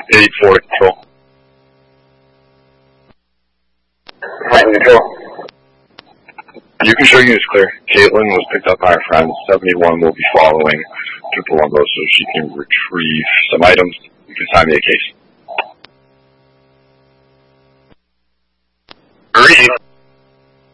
8-4 to control. Right, control. Yukon show unit is clear. Caitlin was picked up by her friend. 71 will be following to Palumbo so she can retrieve some items. You can sign me a case.